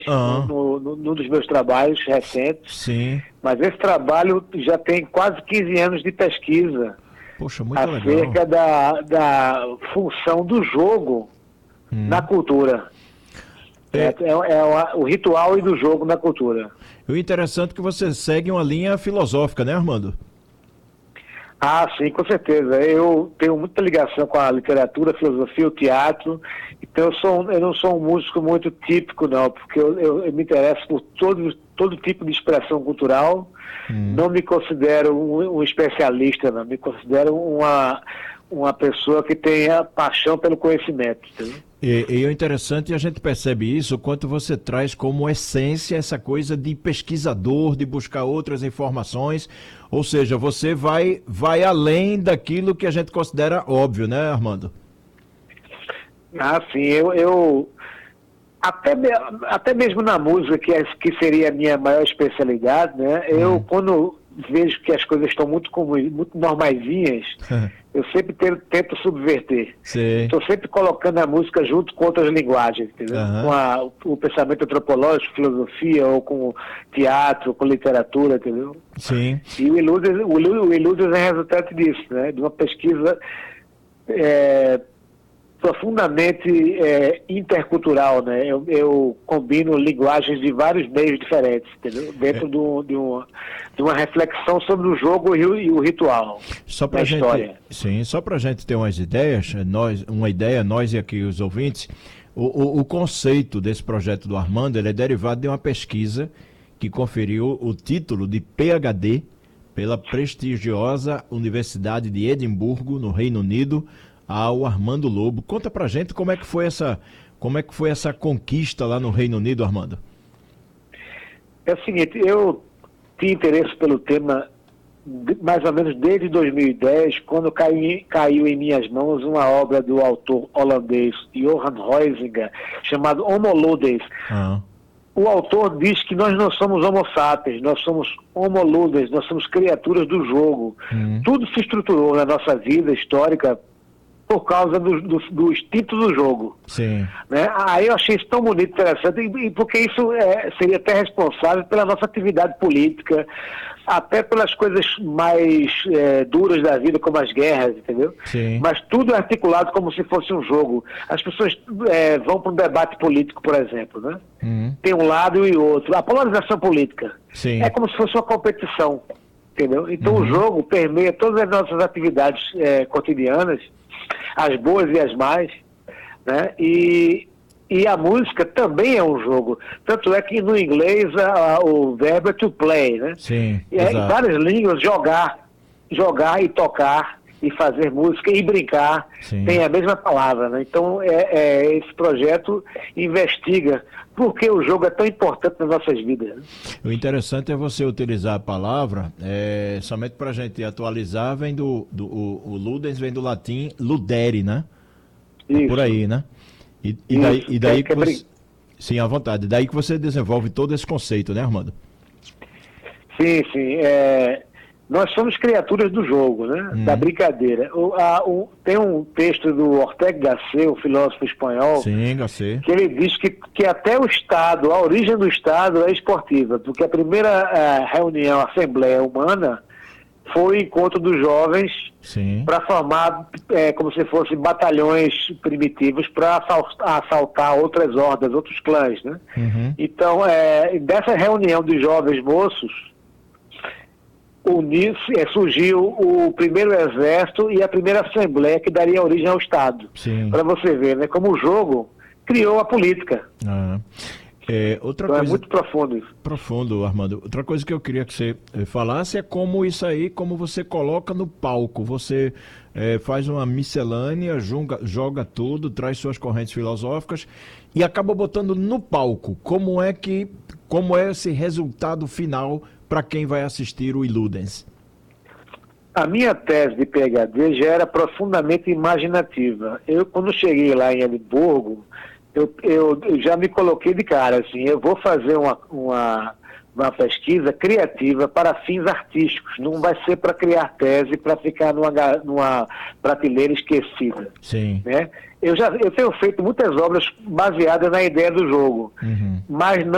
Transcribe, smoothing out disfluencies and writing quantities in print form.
Ah, num dos meus trabalhos recentes, sim. mas esse trabalho já tem quase 15 anos de pesquisa Poxa, muito legal. acerca da função do jogo na Hum. cultura. É, Certo? O ritual e do jogo na cultura. o interessante é que você segue uma linha filosófica, né, Armando? Ah, sim, com certeza. Eu tenho muita ligação com a literatura, a filosofia, o teatro. Então eu não sou um músico muito típico, não, porque eu me interesso por todo tipo de expressão cultural. Hum. Não me considero um especialista, não. Me considero uma pessoa que tenha paixão pelo conhecimento. Entendeu? E o interessante, a gente percebe isso, o quanto você traz como essência essa coisa de pesquisador, de buscar outras informações, ou seja, você vai além daquilo que a gente considera óbvio, né, Armando? Ah, sim, eu até, até mesmo na música, que seria a minha maior especialidade, né? Eu, Hum. quando vejo que as coisas estão muito normaisinhas, eu sempre tento subverter. Sei. Estou sempre colocando a música junto com outras linguagens, entendeu? Com Aham. o pensamento antropológico, filosofia, ou com teatro, com literatura, entendeu? Sim. E o Illusions é resultado disso, né? De uma pesquisa é, profundamente intercultural, né? Eu combino linguagens de vários meios diferentes, entendeu? É, Dentro de uma reflexão sobre o jogo e o ritual só na pra gente, história. sim, só pra gente ter umas ideias, uma ideia, nós e aqui os ouvintes, o conceito desse projeto do Armando, ele é derivado de uma pesquisa que conferiu o título de PhD pela prestigiosa Universidade de Edimburgo, no Reino Unido, ao Armando Lobo. Conta pra gente como é que foi essa conquista lá no Reino Unido, Armando. É o seguinte, eu tinha interesse pelo tema mais ou menos desde 2010, quando caiu em minhas mãos uma obra do autor holandês Johan Huizinga, chamado Homo Ludens. Ah, O autor diz que nós não somos homo sapiens, nós somos homo ludens, nós somos criaturas do jogo. hum, Tudo se estruturou na nossa vida histórica por causa do instinto do jogo. sim. Né? Aí eu achei isso tão bonito, interessante, e porque isso seria até responsável pela nossa atividade política, até pelas coisas mais duras da vida, como as guerras, entendeu? Sim. Mas tudo é articulado como se fosse um jogo. As pessoas vão para um debate político, por exemplo, né? Hum, Tem um lado e outro. A polarização política é sim. como se fosse uma competição, entendeu? Então o Uhum. jogo permeia todas as nossas atividades cotidianas, as boas e as más, né? E a música também é um jogo. Tanto é que no inglês o verbo é to play, né? Sim, E em exato. várias línguas, jogar e tocar, e fazer música e brincar, Sim. tem a mesma palavra, né? Então esse projeto investiga por que o jogo é tão importante nas nossas vidas, né? O interessante é você utilizar a palavra, somente para a gente atualizar, vem o ludens vem do latim ludere, né? É por Isso, aí, né? isso. E daí que você. Sim, à vontade. Daí que você desenvolve todo esse conceito, né, Armando? Sim, sim. Nós somos criaturas do jogo, né? Da Hum. brincadeira. Tem um texto do Ortega Gasset, o filósofo espanhol, Sim, Gacê. que ele diz que até o Estado, a origem do Estado é esportiva, porque a primeira reunião, assembleia humana, foi o encontro dos jovens Sim. para formar como se fossem batalhões primitivos para assaltar outras hordas, outros clãs, né? Uhum. Então, dessa reunião de jovens moços, surgiu o primeiro exército e a primeira assembleia que daria origem ao Estado. Sim. Para você ver, né, como o jogo criou a política. Ah. Outra Então é coisa muito profundo isso. profundo, Armando. Outra coisa que eu queria que você falasse é como isso aí, como você coloca no palco. Você faz uma miscelânea, joga tudo, traz suas correntes filosóficas e acaba botando no palco. Como é esse resultado final para quem vai assistir o Iludens? A minha tese de PhD já era profundamente imaginativa. Eu, quando cheguei lá em Edimburgo, eu já me coloquei de cara, assim, eu vou fazer uma pesquisa criativa para fins artísticos, não vai ser para criar tese, para ficar numa prateleira esquecida, Sim. né? Eu tenho feito muitas obras baseadas na ideia do jogo, Uhum. mas não